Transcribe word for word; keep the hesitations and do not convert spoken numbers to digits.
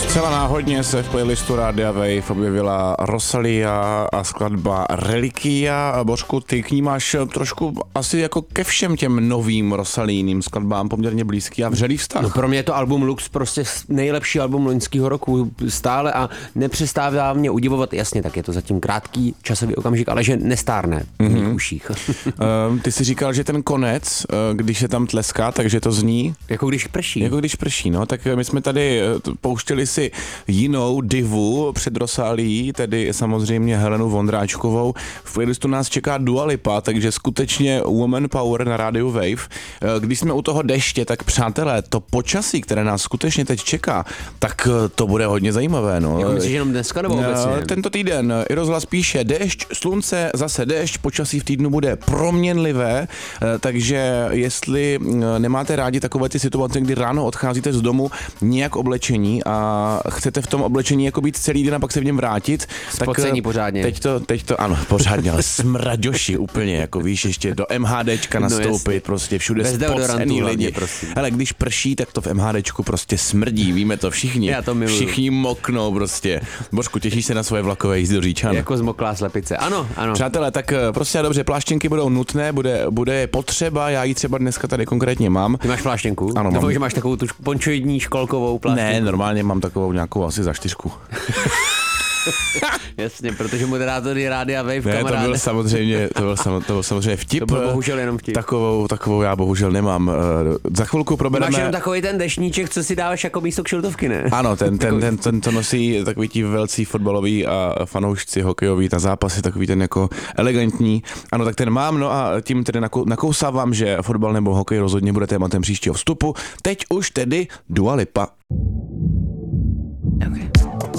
Zcela náhodně se v playlistu Rádia Wave objevila Rosalia a skladba Reliquia. Bořku, ty k ní máš trošku asi jako ke všem těm novým Rosalíným skladbám poměrně blízký a vřelý vztah. No pro mě je to album Lux prostě nejlepší album loňského roku stále a nepřestává mě udivovat. Jasně, tak je to zatím krátký časový okamžik, ale že nestárne v mých mm-hmm. uších. Ty jsi říkal, že ten konec, když se tam tleská, takže to zní... Jako když prší. Jako když prší, no. Tak my jsme tady pouštěli si jinou divu před Rosálií, tedy samozřejmě Helenu Vondráčkovou. V playlistu nás čeká Dua Lipa, takže skutečně Woman Power na rádiu Wave. Když jsme u toho deště, tak přátelé, to počasí, které nás skutečně teď čeká, tak to bude hodně zajímavé. No. Jako myslíš jenom dneska nebo obecně? Tento týden i rozhlas píše déšť, slunce, zase déšť, počasí v týdnu bude proměnlivé, takže jestli nemáte rádi takové ty situace, kdy ráno odcházíte z domu nějak oblečení a chcete v tom oblečení jako být celý den a pak se v něm vrátit, Spocení pořádně. Teď to, teď to, ano, pořádně, ale smraďoši úplně, jako víš, ještě do MHDčka nastoupit, no prostě všude spocený lidi. Ale když prší, tak to v MHDčku prostě smrdí, víme to všichni. Já to miluju. Všichni moknou prostě. Božku, těšíš se na svoje vlakové jízdy do Říčan? Jako zmoklá slepice, ano, ano. Přátelé, tak prostě a dobře, pláštěnky budou nutné, bude, bude potřeba, já ji třeba dneska tady konkrétně mám. Ty máš pláštěnku? Ano, Nebo mám. že máš takovou tu pončoidní školkovou pláštěnku? Ne, normálně mám takovou nějakou asi za čtyřku. Jasně, protože moderátory Rádia Wave, ne, kamaráde. to byl samozřejmě, to byl, sam, to byl samozřejmě vtip. To byl bohužel jenom vtip. Takovou, takovou já bohužel nemám. Za chvilku probereme... Máš jenom takový ten deštníček, co si dáváš jako místo k šiltovky, ne? Ano, ten, ten, ten, ten to nosí takový ti velcí fotbaloví a fanoušci hokejoví na zápasy, takový ten jako elegantní. Ano, tak ten mám, no a tím tedy nakousávám, že fotbal nebo hokej rozhodně bude tématem příštího vstupu. Teď už tedy Dua Lipa.